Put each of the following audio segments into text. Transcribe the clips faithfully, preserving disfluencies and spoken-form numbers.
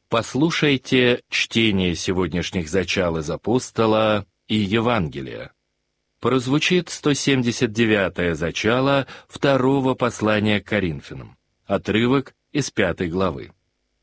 Послушайте чтение сегодняшних зачал из апостола и Евангелия. Прозвучит сто семьдесят девятое зачало второго послания к Коринфянам. Отрывок из пятой главы.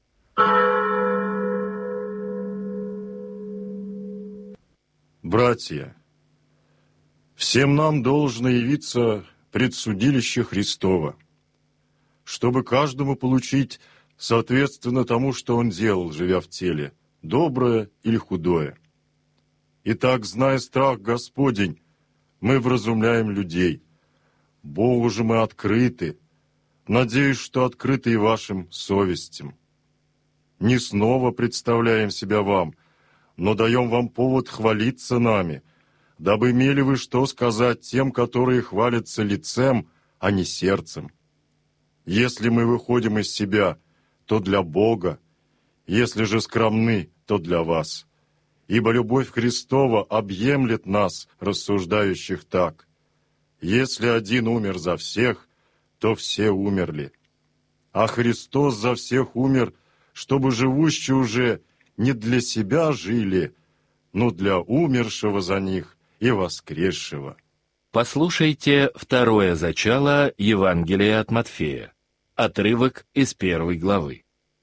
Братья, всем нам должно явиться пред судилище Христово, чтобы каждому получить соответственно тому, что он делал, живя в теле, доброе или худое. Итак, зная страх Господень, мы вразумляем людей. Богу же мы открыты, надеюсь, что открыты и вашим совестям. Не снова представляем себя вам, но даем вам повод хвалиться нами, дабы имели вы что сказать тем, которые хвалятся лицем, а не сердцем. Если мы выходим из себя, то для Бога, если же скромны, то для вас. Ибо любовь Христова объемлет нас, рассуждающих так. Если один умер за всех, то все умерли. А Христос за всех умер, чтобы живущие уже не для себя жили, но для умершего за них и воскресшего. Послушайте второе зачало Евангелия от Матфея. Отрывок из первой главы.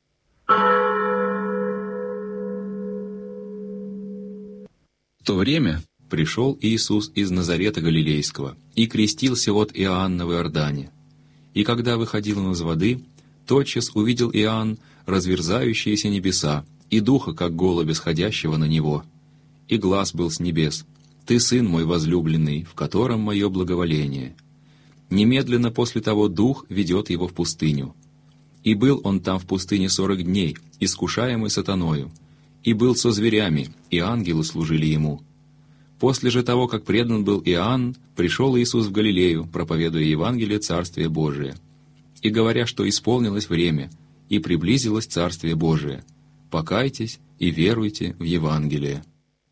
В то время пришел Иисус из Назарета Галилейского и крестился от Иоанна в Иордане. И когда выходил он из воды, тотчас увидел Иоанн разверзающиеся небеса и духа, как голубя, сходящего на него. И глас был с небес: «Ты сын мой возлюбленный, в котором мое благоволение». Немедленно после того дух ведет его в пустыню. И был он там в пустыне сорок дней, искушаемый сатаною, и был со зверями, и ангелы служили ему. После же того, как предан был Иоанн, пришел Иисус в Галилею, проповедуя Евангелие Царствия Божия, и говоря, что исполнилось время, и приблизилось Царствие Божие. Покайтесь и веруйте в Евангелие.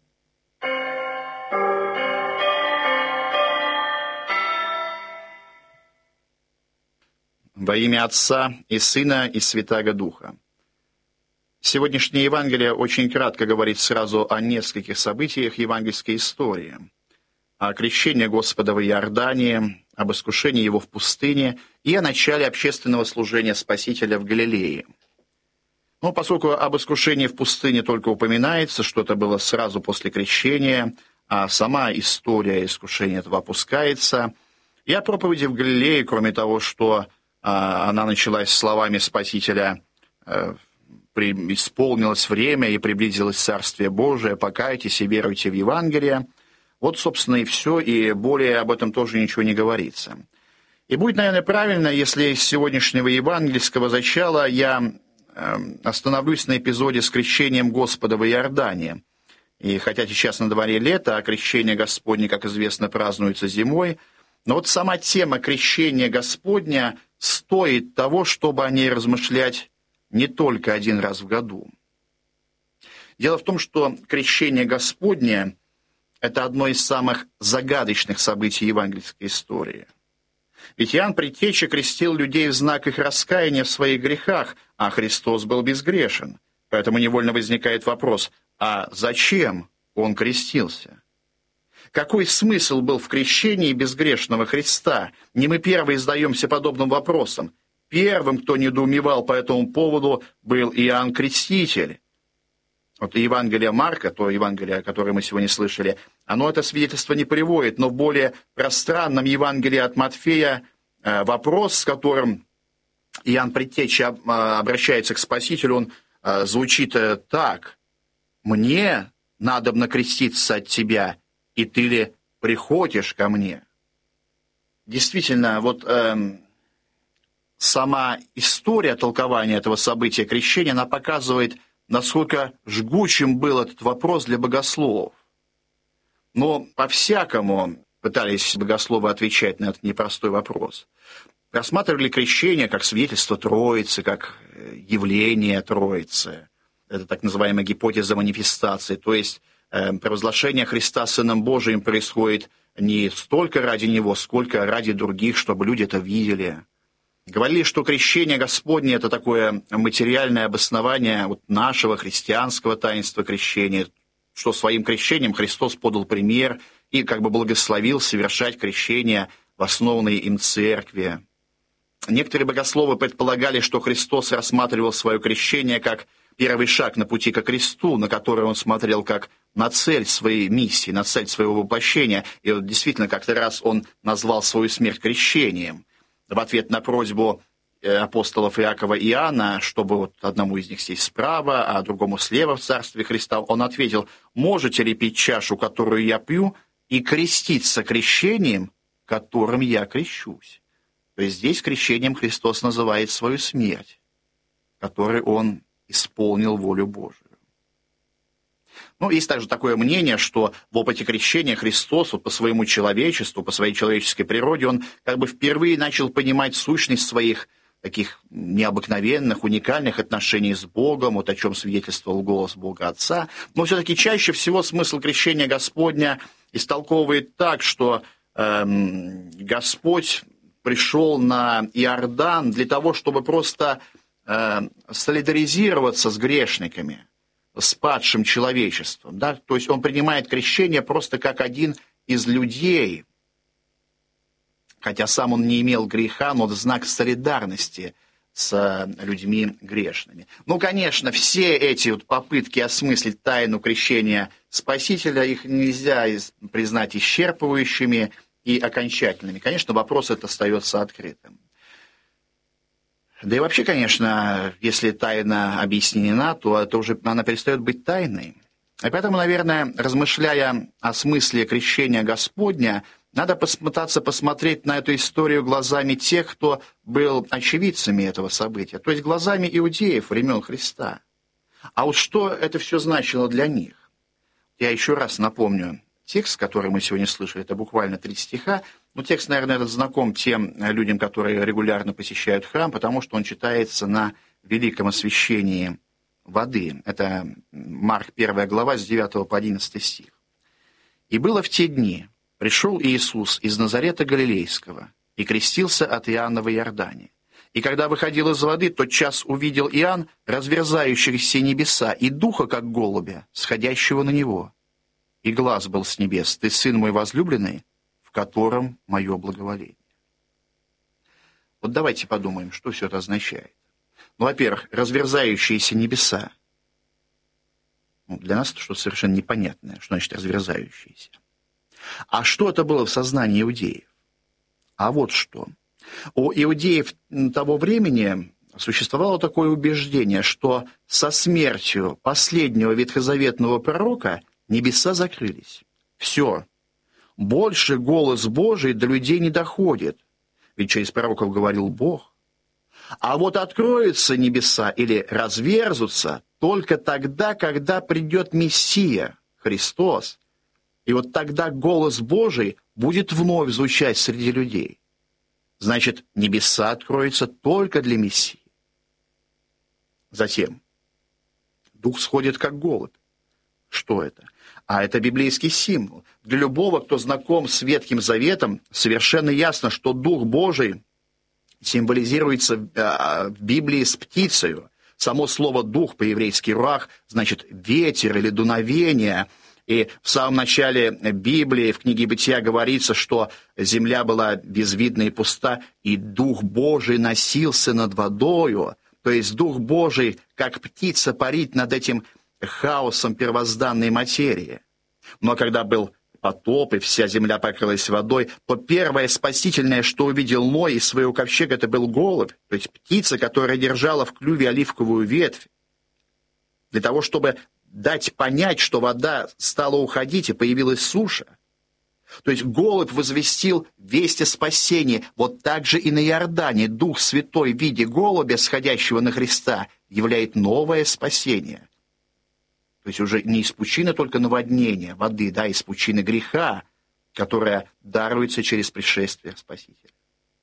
Во имя Отца и Сына и Святаго Духа. Сегодняшнее Евангелие очень кратко говорит сразу о нескольких событиях евангельской истории. О крещении Господа в Иордании, об искушении Его в пустыне и о начале общественного служения Спасителя в Галилее. Но поскольку об искушении в пустыне только упоминается, что это было сразу после крещения, а сама история искушения этого опускается, и о проповеди в Галилее, кроме того, что а, она началась словами Спасителя а, «Исполнилось время и приблизилось Царствие Божие, покайтесь и веруйте в Евангелие». Вот, собственно, и все, и более об этом тоже ничего не говорится. И будет, наверное, правильно, если из сегодняшнего евангельского зачала я остановлюсь на эпизоде с крещением Господа в Иордане. И хотя сейчас на дворе лето, а крещение Господне, как известно, празднуется зимой, но вот сама тема крещения Господня стоит того, чтобы о ней размышлять не только один раз в году. Дело в том, что крещение Господне – это одно из самых загадочных событий евангельской истории. Ведь Иоанн Предтеча крестил людей в знак их раскаяния в своих грехах, а Христос был безгрешен. Поэтому невольно возникает вопрос, а зачем он крестился? Какой смысл был в крещении безгрешного Христа? Не мы первые задаемся подобным вопросом. Первым, кто недоумевал по этому поводу, был Иоанн Креститель. Вот Евангелие Марка, то Евангелие, которое мы сегодня слышали, оно это свидетельство не приводит, но в более пространном Евангелии от Матфея вопрос, с которым Иоанн Предтеча обращается к Спасителю, он звучит так: «Мне надобно креститься от тебя, и ты ли приходишь ко мне?» Действительно, вот э, сама история толкования этого события крещения, она показывает, насколько жгучим был этот вопрос для богословов. Но по-всякому пытались богословы отвечать на этот непростой вопрос. Рассматривали крещение как свидетельство Троицы, как явление Троицы. Это так называемая гипотеза манифестации, то есть э, провозглашение Христа Сыном Божиим происходит не столько ради Него, сколько ради других, чтобы люди это видели. Говорили, что крещение Господне – это такое материальное обоснование вот нашего христианского таинства крещения, что своим крещением Христос подал пример и как бы благословил совершать крещение в основанной им церкви. Некоторые богословы предполагали, что Христос рассматривал свое крещение как первый шаг на пути ко кресту, на который он смотрел как на цель своей миссии, на цель своего воплощения. И вот действительно, как-то раз он назвал свою смерть крещением. В ответ на просьбу апостолов Иакова и Иоанна, чтобы вот одному из них сесть справа, а другому слева в Царстве Христа, он ответил: «Можете ли пить чашу, которую я пью, и креститься крещением, которым я крещусь?» То есть здесь крещением Христос называет свою смерть, которой он исполнил волю Божию. Ну, есть также такое мнение, что в опыте крещения Христос вот по своему человечеству, по своей человеческой природе, он как бы впервые начал понимать сущность своих таких необыкновенных, уникальных отношений с Богом, вот о чем свидетельствовал голос Бога Отца. Но все-таки чаще всего смысл крещения Господня истолковывает так, что эм, Господь пришел на Иордан для того, чтобы просто э, солидаризироваться с грешниками, с падшим человечеством. Да? То есть он принимает крещение просто как один из людей, хотя сам он не имел греха, но в знак солидарности с людьми грешными. Ну, конечно, все эти вот попытки осмыслить тайну крещения Спасителя, их нельзя признать исчерпывающими и окончательными. Конечно, вопрос этот остается открытым. Да и вообще, конечно, если тайна объяснена, то это уже она перестает быть тайной. И поэтому, наверное, размышляя о смысле крещения Господня, надо попытаться посмотреть на эту историю глазами тех, кто был очевидцами этого события, то есть глазами иудеев времен Христа. А вот что это все значило для них? Я еще раз напомню текст, который мы сегодня слышали, это буквально три стиха. Но текст, наверное, этот знаком тем людям, которые регулярно посещают храм, потому что он читается на великом освящении воды. Это Марк первая глава с девятого по одиннадцатый стих. «И было в те дни, пришел Иисус из Назарета Галилейского и крестился от Иоанна в Иордане. И когда выходил из воды, тотчас увидел Иоанн разверзающихся небеса и духа, как голубя, сходящего на него. И глас был с небес: «Ты, сын мой возлюбленный, в котором мое благоволение». Вот давайте подумаем, что все это означает. Ну, во-первых, разверзающиеся небеса. Ну, для нас это что-то совершенно непонятное, что значит разверзающиеся. А что это было в сознании иудеев? А вот что. У иудеев того времени существовало такое убеждение, что со смертью последнего ветхозаветного пророка небеса закрылись. Все. Больше голос Божий до людей не доходит. Ведь через пророков говорил Бог. А вот откроются небеса или разверзутся только тогда, когда придет Мессия, Христос. И вот тогда голос Божий будет вновь звучать среди людей. Значит, небеса откроются только для Мессии. Затем Дух сходит как голубь. Что это? А это библейский символ. Для любого, кто знаком с Ветхим Заветом, совершенно ясно, что Дух Божий символизируется в Библии с птицею. Само слово «дух» по-еврейски «руах» значит «ветер» или «дуновение». И в самом начале Библии, в книге Бытия, говорится, что земля была безвидна и пуста, и Дух Божий носился над водою. То есть Дух Божий, как птица, парит над этим хаосом первозданной материи. Но когда был потоп, и вся земля покрылась водой, то первое спасительное, что увидел Ной из своего ковчега, это был голубь, то есть птица, которая держала в клюве оливковую ветвь, для того, чтобы дать понять, что вода стала уходить, и появилась суша. То есть голубь возвестил весть о спасении. Вот так же и на Иордане Дух Святой в виде голубя, сходящего на Христа, являет новое спасение. То есть уже не из пучины только наводнения воды, да, из пучины греха, которая даруется через пришествие Спасителя.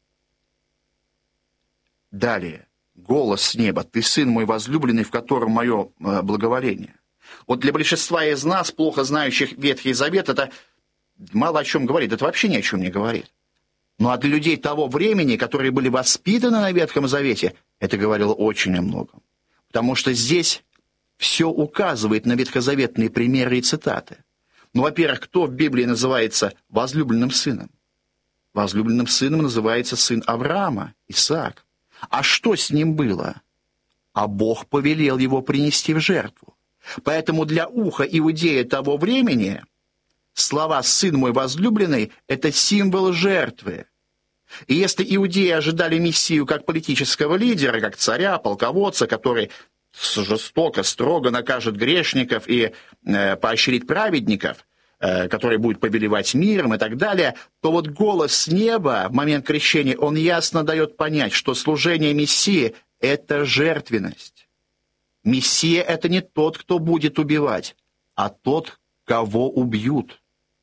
Далее. Голос с неба: «Ты, сын мой возлюбленный, в котором мое благоволение». Вот для большинства из нас, плохо знающих Ветхий Завет, это мало о чем говорит, это вообще ни о чем не говорит. Ну а для людей того времени, которые были воспитаны на Ветхом Завете, это говорило очень о многом. Потому что здесь все указывает на ветхозаветные примеры и цитаты. Ну, во-первых, кто в Библии называется возлюбленным сыном? Возлюбленным сыном называется сын Авраама, Исаак. А что с ним было? А Бог повелел его принести в жертву. Поэтому для уха иудея того времени слова «сын мой возлюбленный» — это символ жертвы. И если иудеи ожидали Мессию как политического лидера, как царя, полководца, который жестоко, строго накажет грешников и э, поощрит праведников, э, который будет повелевать миром и так далее, то вот голос с неба в момент крещения, он ясно дает понять, что служение Мессии — это жертвенность. Мессия — это не тот, кто будет убивать, а тот, кого убьют.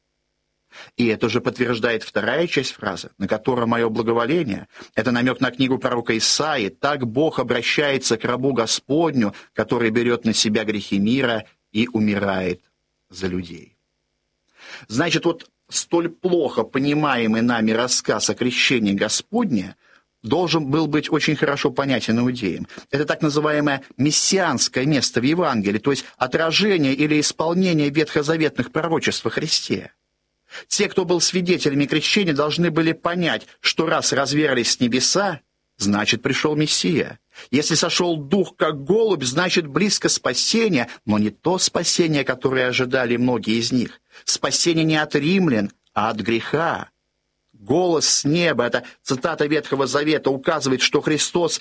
И это же подтверждает вторая часть фразы, на которой мое благоволение. Это намек на книгу пророка Исаии. Так Бог обращается к рабу Господню, который берет на себя грехи мира и умирает за людей. Значит, вот столь плохо понимаемый нами рассказ о крещении Господне должен был быть очень хорошо понятен иудеям. Это так называемое мессианское место в Евангелии, то есть отражение или исполнение ветхозаветных пророчеств о Христе. Те, кто был свидетелями крещения, должны были понять, что раз разверзлись небеса, значит, пришел Мессия. Если сошел Дух как голубь, значит, близко спасение, но не то спасение, которое ожидали многие из них. Спасение не от римлян, а от греха. Голос с неба, это цитата Ветхого Завета, указывает, что Христос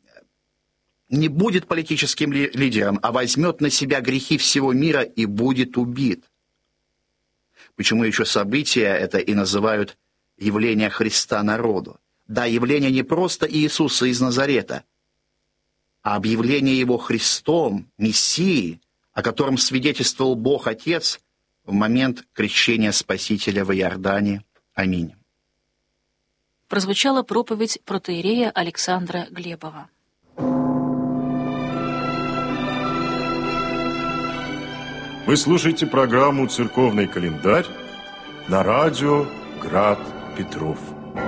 не будет политическим ли- лидером, а возьмет на себя грехи всего мира и будет убит. Почему еще события это и называют явление Христа народу? Да, явление не просто Иисуса из Назарета, а объявление Его Христом, Мессией, о котором свидетельствовал Бог Отец в момент крещения Спасителя в Иордане. Аминь. Прозвучала проповедь протоиерея Александра Глебова. Вы слушаете программу «Церковный календарь» на радио «Град Петров».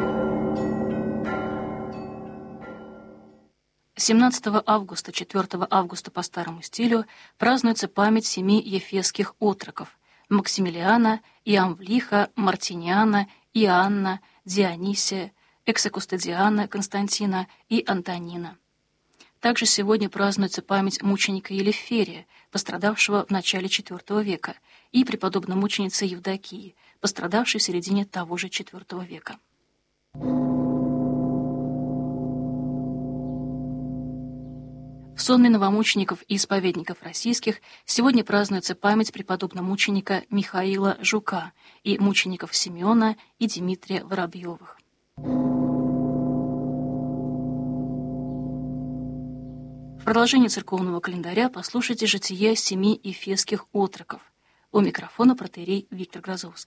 семнадцатого августа, четвёртого августа по старому стилю празднуется память семи ефесских отроков – Максимилиана, Иамвлиха, Мартиниана, Иоанна, Дионисия, Эксокустадиана, Константина и Антонина. Также сегодня празднуется память мученика Елеферия, пострадавшего в начале четвёртого века, и преподобной мученицы Евдокии, пострадавшей в середине того же четвёртого века. В сонме новомучеников и исповедников российских сегодня празднуется память преподобного мученика Михаила Жука и мучеников Симеона и Дмитрия Воробьевых. В продолжении церковного календаря послушайте житие семи ефесских отроков. У микрофона протоиерей Виктор Грозовский.